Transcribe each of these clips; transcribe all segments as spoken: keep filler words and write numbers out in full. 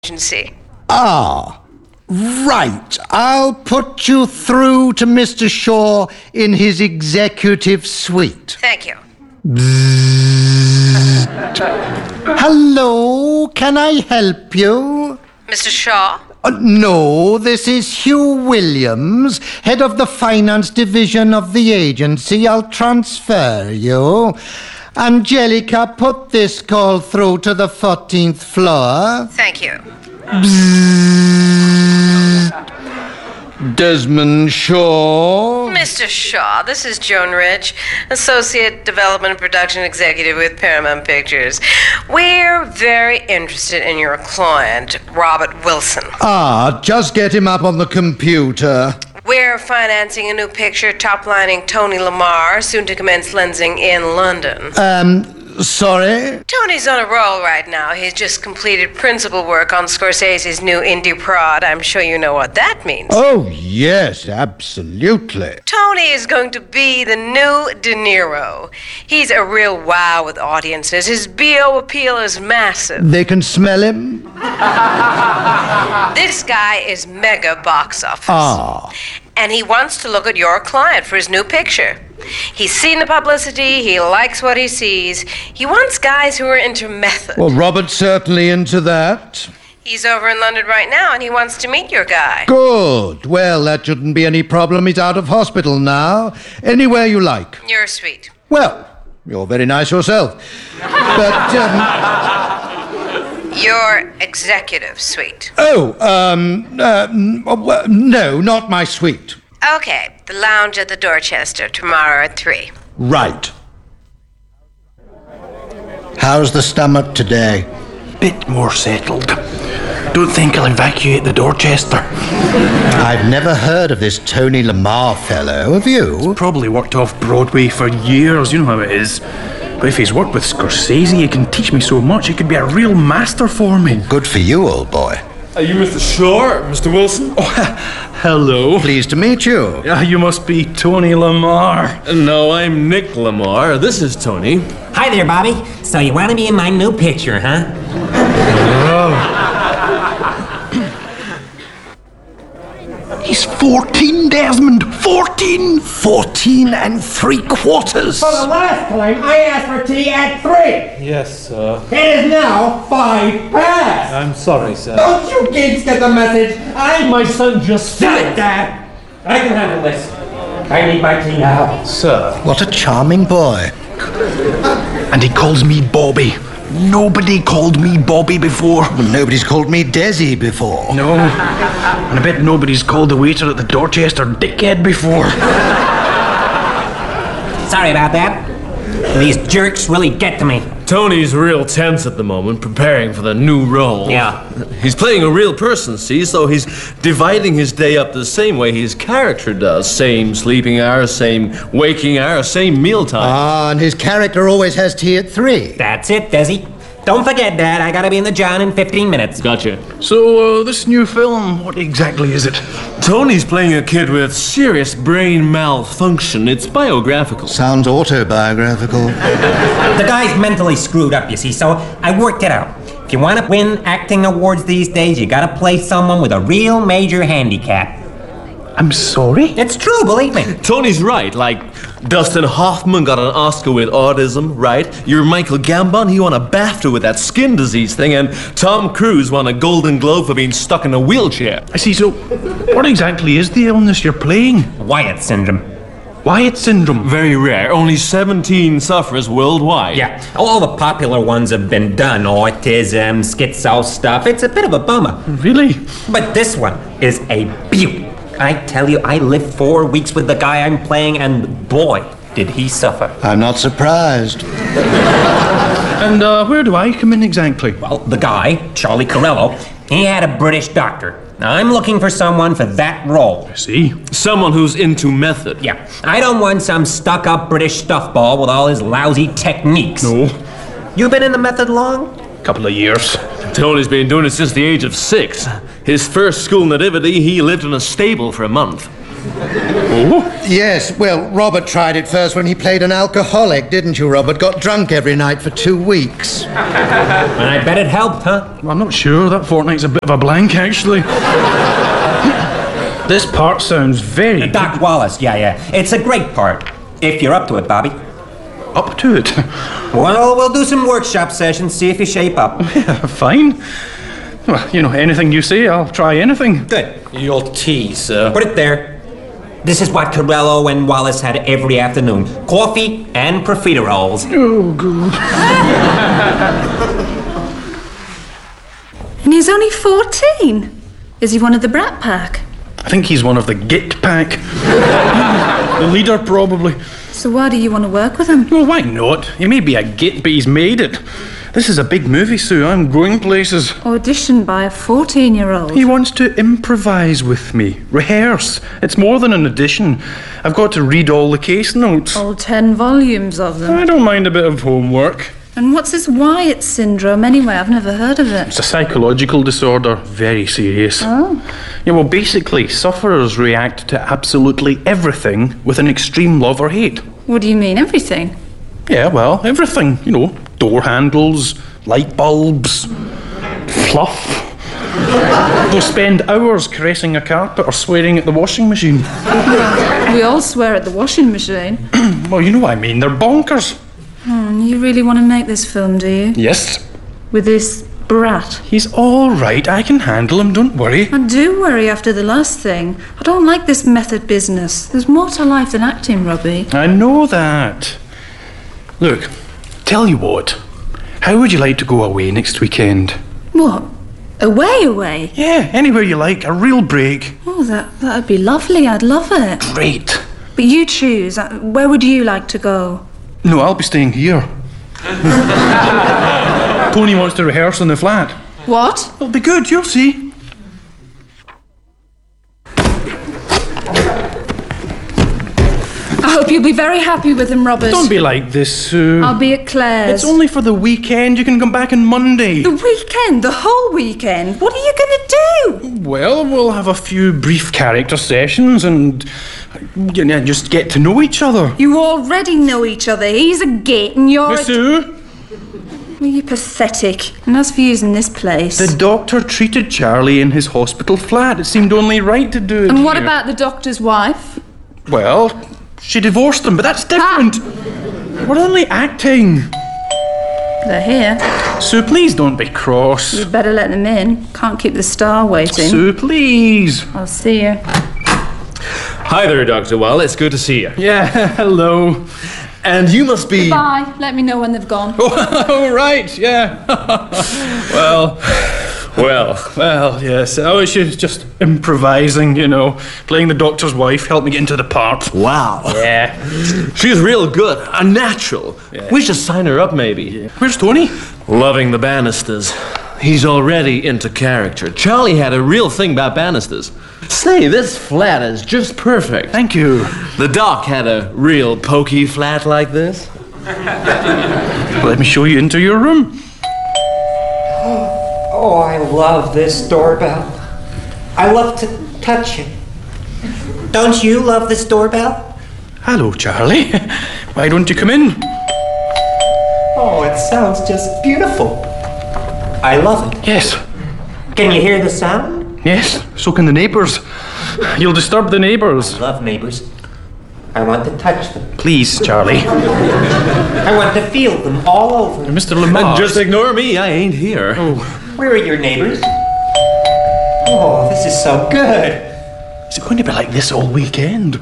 agency. Ah, right. I'll put you through to Mister Shaw in his executive suite. Thank you. Hello, can I help you? Mister Shaw? Uh, no, this is Hugh Williams, head of the finance division of the agency. I'll transfer you. Angelica, put this call through to the fourteenth floor. Thank you. Desmond Shaw. Mister Shaw, this is Joan Rich, Associate Development and Production Executive with Paramount Pictures. We're very interested in your client, Robert Wilson. Ah, just get him up on the computer. We're financing a new picture top-lining Tony Lamar, soon to commence lensing in London. Um, sorry? Tony's on a roll right now. He's just completed principal work on Scorsese's new indie prod. I'm sure you know what that means. Oh, yes, absolutely. Tony is going to be the new De Niro. He's a real wow with audiences. His B O appeal is massive. They can smell him? This guy is mega box office. Ah. And he wants to look at your client for his new picture. He's seen the publicity. He likes what he sees. He wants guys who are into method. Well, Robert's certainly into that. He's over in London right now, and he wants to meet your guy. Good. Well, that shouldn't be any problem. He's out of hospital now. Anywhere you like. You're sweet. Well, you're very nice yourself. But, um... Your executive suite. Oh, um, uh, well, no, not my suite. Okay, the lounge at the Dorchester tomorrow at three. Right. How's the stomach today? Bit more settled. Don't think I'll evacuate the Dorchester. I've never heard of this Tony Lamar fellow, have you? Probably worked off Broadway for years, you know how it is. But if he's worked with Scorsese, he can teach me so much, he could be a real master for me. Good for you, old boy. Are you Mister Shaw, Mister Wilson? Oh, hello. Pleased to meet you. Yeah, you must be Tony Lamar. No, I'm Nick Lamar. This is Tony. Hi there, Bobby. So you want to be in my new picture, huh? Oh. He's fourteen, Desmond. Fourteen. Fourteen and three quarters. For the last time, I asked for tea at three. Yes, sir. It is now five past. I'm sorry, sir. Don't you kids get the message? I... My son just... Shut it, Dad. I can handle this. I need my tea now. Sir. What a charming boy. And he calls me Bobby. Nobody called me Bobby before. Well, nobody's called me Desi before. No. And I bet nobody's called the waiter at the Dorchester dickhead before. Sorry about that. These jerks really get to me. Tony's real tense at the moment, preparing for the new role. Yeah. He's playing a real person, see, so he's dividing his day up the same way his character does. Same sleeping hours, same waking hours, same mealtime. Ah, and his character always has tea at three. That's it, Desi. Don't forget, Dad, I gotta be in the John in fifteen minutes. Gotcha. So, uh, this new film, what exactly is it? Tony's playing a kid with serious brain malfunction. It's biographical. Sounds autobiographical. The guy's mentally screwed up, you see, so I worked it out. If you want to win acting awards these days, you gotta play someone with a real major handicap. I'm sorry? It's true, believe me. Tony's right, like Dustin Hoffman got an Oscar with autism, right? You're Michael Gambon, he won a BAFTA with that skin disease thing, and Tom Cruise won a Golden Globe for being stuck in a wheelchair. I see, so what exactly is the illness you're playing? Wyatt syndrome. Wyatt syndrome? Very rare, only seventeen sufferers worldwide. Yeah, all the popular ones have been done. Autism, schizo stuff. It's a bit of a bummer. Really? But this one is a beaut. I tell you, I lived four weeks with the guy I'm playing, and boy, did he suffer. I'm not surprised. And uh, where do I come in exactly? Well, the guy, Charlie Carello, he had a British doctor. Now, I'm looking for someone for that role. I see. Someone who's into method. Yeah, I don't want some stuck-up British stuffball with all his lousy techniques. No. You been in the method long? Couple of years. Tony's been doing it since the age of six. His first school nativity, he lived in a stable for a month. Oh? Yes, well, Robert tried it first when he played an alcoholic, didn't you, Robert? Got drunk every night for two weeks. And I bet it helped, huh? Well, I'm not sure. That fortnight's a bit of a blank, actually. This part sounds very... Doc Wallace, yeah, yeah. It's a great part. If you're up to it, Bobby. Up to it? Well, we'll do some workshop sessions, see if you shape up. Yeah, fine. Well, you know, anything you say, I'll try anything. Good. Your tea, sir. Put it there. This is what Corello and Wallace had every afternoon. Coffee and profiteroles. Oh, good. And he's only fourteen. Is he one of the Brat Pack? I think he's one of the Git Pack. The leader, probably. So why do you want to work with him? Well, why not? He may be a git, but he's made it. This is a big movie, Sue. I'm going places. Auditioned by a fourteen-year-old. He wants to improvise with me. Rehearse. It's more than an audition. I've got to read all the case notes. All ten volumes of them. I don't mind a bit of homework. And what's this Wyatt syndrome anyway? I've never heard of it. It's a psychological disorder. Very serious. Oh. Yeah, well, basically, sufferers react to absolutely everything with an extreme love or hate. What do you mean, everything? Yeah, well, everything. You know, door handles, light bulbs, fluff. They'll spend hours caressing a carpet or swearing at the washing machine. We all swear at the washing machine. Well, you know what I mean. They're bonkers. Hmm, you really want to make this film, do you? Yes. With this brat? He's all right. I can handle him. Don't worry. I do worry after the last thing. I don't like this method business. There's more to life than acting, Robbie. I know that. Look, tell you what. How would you like to go away next weekend? What? Away, away? Yeah, anywhere you like. A real break. Oh, that, that'd be lovely. I'd love it. Great. But you choose. Uh, Where would you like to go? No, I'll be staying here. Tony wants to rehearse in the flat. What? It'll be good, you'll see. I hope you'll be very happy with him, Robert. Don't be like this, Sue. I'll be at Claire's. It's only for the weekend. You can come back on Monday. The weekend? The whole weekend? What are you going to do? Well, we'll have a few brief character sessions and you know, just get to know each other. You already know each other. He's a git and you're Miss a... Sue? Well, you're pathetic. And as for using this place... The doctor treated Charlie in his hospital flat. It seemed only right to do it. And what here. about the doctor's wife? Well, she divorced him, but that's different. Ah. We're only acting. They're here. Sue, please don't be cross. You'd better let them in. Can't keep the star waiting. Sue, please. I'll see you. Hi there, Doctor Wallace. Good to see you. Yeah, hello. And you must be... Bye. Let me know when they've gone. Oh, right, yeah. Well, Well, well, yes. Oh, she's just improvising, you know. Playing the doctor's wife helped me get into the part. wow. Yeah. She's real good. A natural. Yeah. We should sign her up, maybe. Where's Tony? Loving the Bannisters. He's already into character. Charlie had a real thing about Bannisters. Say, this flat is just perfect. Thank you. The doc had a real pokey flat like this. Let me show you into your room. Oh, I love this doorbell. I love to touch it. Don't you love this doorbell? Hello, Charlie. Why don't you come in? Oh, it sounds just beautiful. I love it. Yes. Can you hear the sound? Yes, so can the neighbours. You'll disturb the neighbours. Love neighbors. I want to touch them. Please, Charlie. I want to feel them all over. Mister Lamar. And just ignore me, I ain't here. Where are your neighbors? Oh, this is so good. Is it going to be like this all weekend?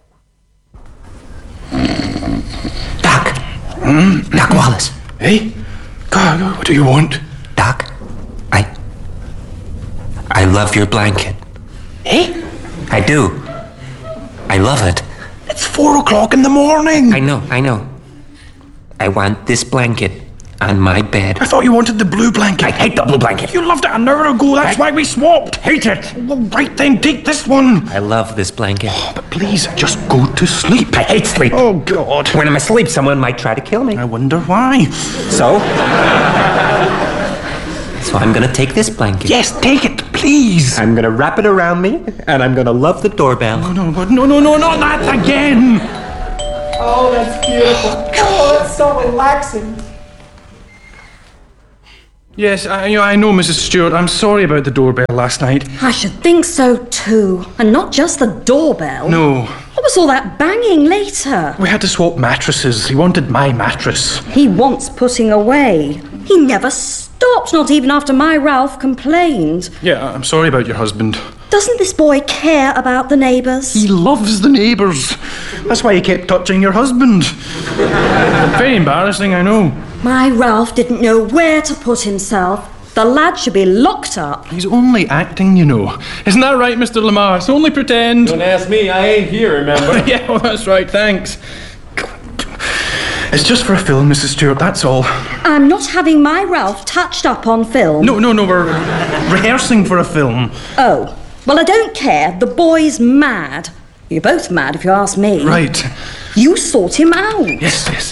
Doc. Doc Wallace. Hey? God, what do you want? Doc, I... I love your blanket. Hey? I do. I love it. It's four o'clock in the morning. I know, I know. I want this blanket on my bed. I thought you wanted the blue blanket. I hate the blue blanket. You loved it an hour ago. That's why we swapped. Hate it. Well, right then, take this one. I love this blanket. But please, just go to sleep. I hate sleep. Oh, God. When I'm asleep, someone might try to kill me. I wonder why. So? So I'm gonna take this blanket. Yes, take it, please. I'm gonna wrap it around me, and I'm gonna love the doorbell. No, no, no, no, no, not that again. Oh, that's beautiful. Oh, that's so relaxing. Yes, I, you know, I know, Missus Stewart. I'm sorry about the doorbell last night. I should think so too. And not just the doorbell. No. What was all that banging later? We had to swap mattresses. He wanted my mattress. He wants putting away. He never stopped, not even after my Ralph complained. Yeah, I'm sorry about your husband. Doesn't this boy care about the neighbours? He loves the neighbours. That's why he kept touching your husband. Very embarrassing, I know. My Ralph didn't know where to put himself. The lad should be locked up. He's only acting, you know. Isn't that right, Mister Lamar? It's only pretend. Don't ask me, I ain't here, remember? Yeah, well, that's right, thanks. It's just for a film, Missus Stewart, that's all. I'm not having my Ralph touched up on film. No, no, no, we're rehearsing for a film. Oh, well, I don't care. The boy's mad. You're both mad, if you ask me. Right. You sort him out. Yes, yes.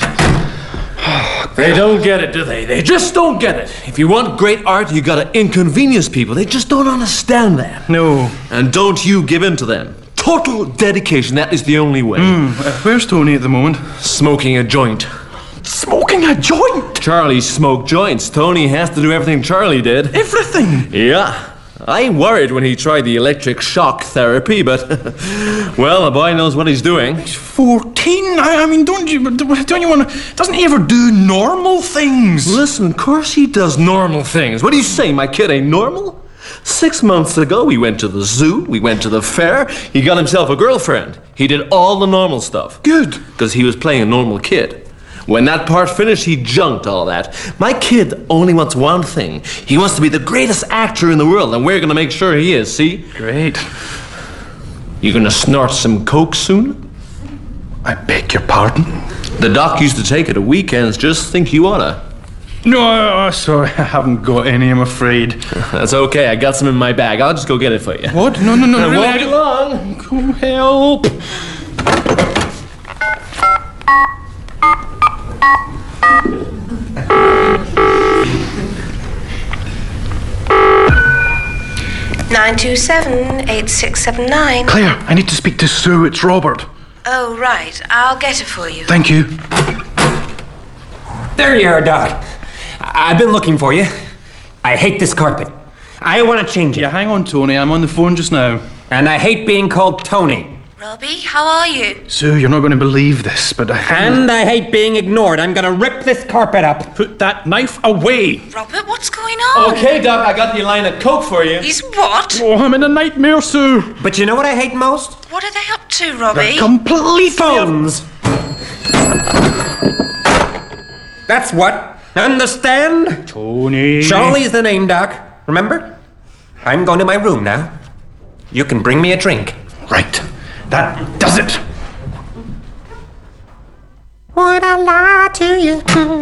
They don't get it, do they? They just don't get it. If you want great art, you gotta inconvenience people. They just don't understand that. No. And don't you give in to them. Total dedication, that is the only way. Mm, uh, where's Tony at the moment? Smoking a joint. Smoking a joint? Charlie smoked joints. Tony has to do everything Charlie did. Everything? Yeah. I worried when he tried the electric shock therapy, but well, the boy knows what he's doing. He's fourteen. I, I mean, don't you? Don't you want to? Doesn't he ever do normal things? Listen, of course he does normal things. What do you say? My kid ain't normal? Six months ago, we went to the zoo. We went to the fair. He got himself a girlfriend. He did all the normal stuff. Good, because he was playing a normal kid. When that part finished, he junked all that. My kid only wants one thing. He wants to be the greatest actor in the world, and we're going to make sure he is, see? Great. You going to snort some coke soon? I beg your pardon? The doc used to take it at weekends. Just think you oughta. No, uh, sorry, I haven't got any, I'm afraid. That's okay, I got some in my bag. I'll just go get it for you. What? No, no, no, Now really, walk I- along. Come help. nine two seven, eight six seven nine. Claire, I need to speak to Sue. It's Robert. Oh, right. I'll get it for you. Thank you. There you are, Doc. I- I've been looking for you. I hate this carpet. I want to change it. Yeah, hang on, Tony. I'm on the phone just now. And I hate being called Tony. Robbie, how are you? Sue, you're not going to believe this, but I... And I hate being ignored. I'm going to rip this carpet up. Put that knife away. Robert, what's going on? Okay, Doc, I got the line of coke for you. He's what? Oh, I'm in a nightmare, Sue. But you know what I hate most? What are they up to, Robbie? Complete Phones. That's what. Understand? Tony. Charlie's the name, Doc. Remember? I'm going to my room now. You can bring me a drink. Right. That does it. Would I lie to you?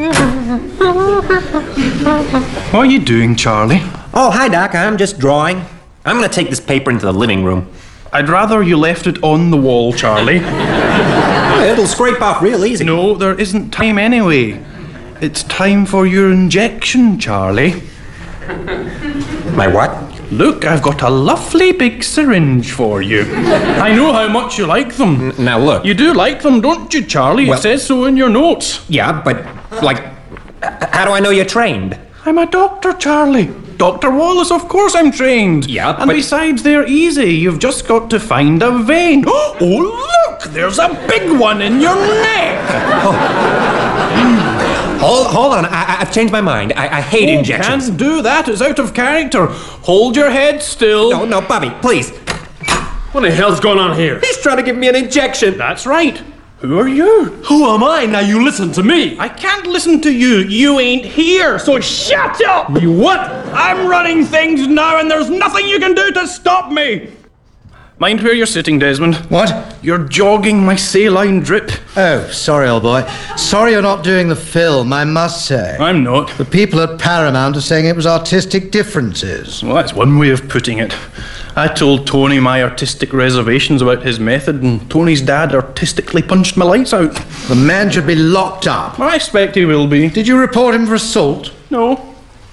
What are you doing, Charlie? Oh, hi, Doc. I'm just drawing. I'm going to take this paper into the living room. I'd rather you left it on the wall, Charlie. It'll scrape off real easy. No, there isn't time anyway. It's time for your injection, Charlie. My what? Look, I've got a lovely big syringe for you. I know how much you like them. N- now look. You do like them, don't you, Charlie? Well- It says so in your notes. Yeah, but, like, h- how do I know you're trained? I'm a doctor, Charlie. Doctor Wallace, of course I'm trained. Yeah, And but- besides, they're easy. You've just got to find a vein. Oh, look! There's a big one in your neck! Hold, hold on. I, I- I've changed my mind. I, I hate Oh, injections. Can't do that. It's out of character. Hold your head still. No, no, Bobby, please. What the hell's going on here? He's trying to give me an injection. That's right. Who are you? Who am I? Now you listen to me. I can't listen to you. You ain't here, so shut up! You what? I'm running things now, and there's nothing you can do to stop me! Mind where you're sitting, Desmond. What? You're jogging my saline drip. Oh, sorry, old boy. Sorry you're not doing the film, I must say. I'm not. The people at Paramount are saying it was artistic differences. Well, that's one way of putting it. I told Tony my artistic reservations about his method, and Tony's dad artistically punched my lights out. The man should be locked up. I expect he will be. Did you report him for assault? No.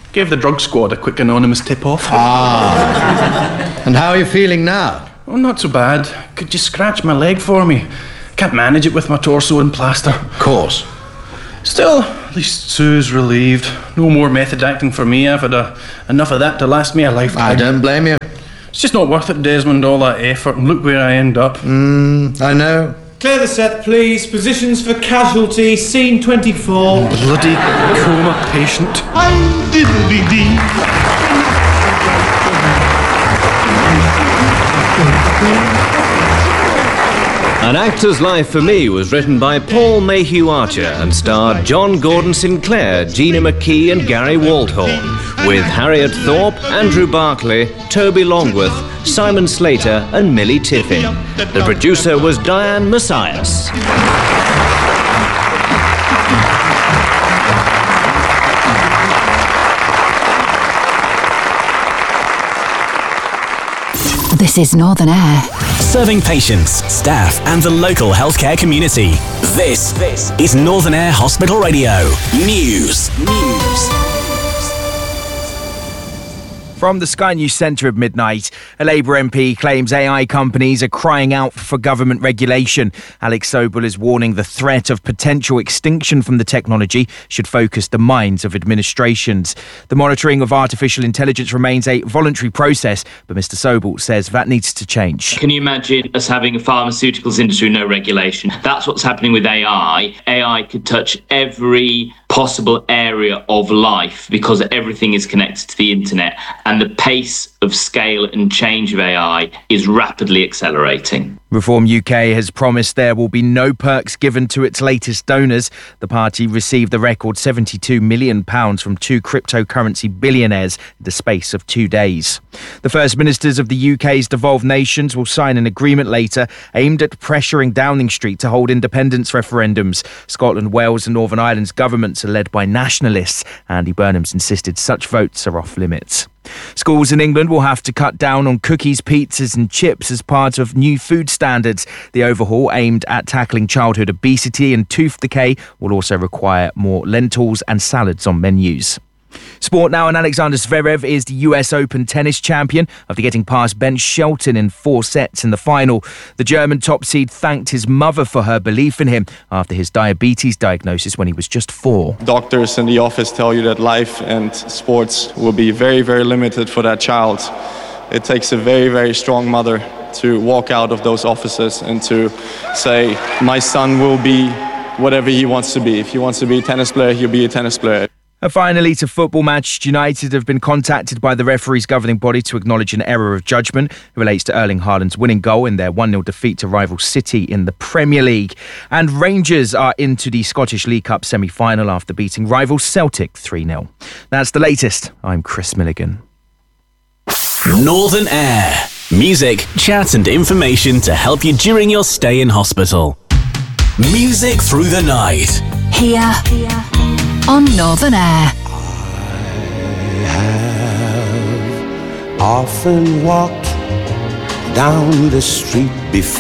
Gave the drug squad a quick anonymous tip-off. Ah. And how are you feeling now? Oh, not so bad. Could you scratch my leg for me? Can't manage it with my torso and plaster. Of course. Still, at least Sue's relieved. No more method acting for me. I've had a, enough of that to last me a lifetime. I don't blame you. It's just not worth it, Desmond, all that effort, and look where I end up. Mm, I know. Clear the set, please. Positions for casualty. Scene twenty-four. Bloody coma patient. I'm diddly-dee. An Actor's Life for Me was written by Paul Mayhew Archer and starred John Gordon Sinclair, Gina McKee and Gary Waldhorn, with Harriet Thorpe, Andrew Barclay, Toby Longworth, Simon Slater and Millie Tiffin. The producer was Diane Messias. This is Northern Air. Serving patients, staff and the local healthcare community. This, this is Northern Air Hospital Radio. News. News. From the Sky News Centre at midnight, a Labour M P claims A I companies are crying out for government regulation. Alex Sobel is warning the threat of potential extinction from the technology should focus the minds of administrations. The monitoring of artificial intelligence remains a voluntary process, but Mr Sobel says that needs to change. Can you imagine us having a pharmaceuticals industry with no regulation? That's what's happening with A I. A I could touch every possible area of life because everything is connected to the internet, and the pace of scale and change of A I is rapidly accelerating. Reform U K has promised there will be no perks given to its latest donors. The party received the record seventy-two million pounds from two cryptocurrency billionaires in the space of two days. The First Ministers of the U K's devolved nations will sign an agreement later aimed at pressuring Downing Street to hold independence referendums. Scotland, Wales and Northern Ireland's governments are led by nationalists. Andy Burnham's insisted such votes are off limits. Schools in England will have to cut down on cookies, pizzas and chips as part of new food standards. The overhaul, aimed at tackling childhood obesity and tooth decay, will also require more lentils and salads on menus. Sport now, and Alexander Zverev is the U S Open tennis champion after getting past Ben Shelton in four sets in the final. The German top seed thanked his mother for her belief in him after his diabetes diagnosis when he was just four. Doctors in the office tell you that life and sports will be very, very limited for that child. It takes a very, very strong mother to walk out of those offices and to say, my son will be whatever he wants to be. If he wants to be a tennis player, he'll be a tennis player. And finally, to football. Manchester United have been contacted by the referee's governing body to acknowledge an error of judgment. It relates to Erling Haaland's winning goal in their one nil defeat to rival City in the Premier League. And Rangers are into the Scottish League Cup semi-final after beating rival Celtic three nil. That's the latest. I'm Chris Milligan. Northern Air. Music, chat and information to help you during your stay in hospital. Music through the night. Here, here. On Northern Air. I have often walked down the street before.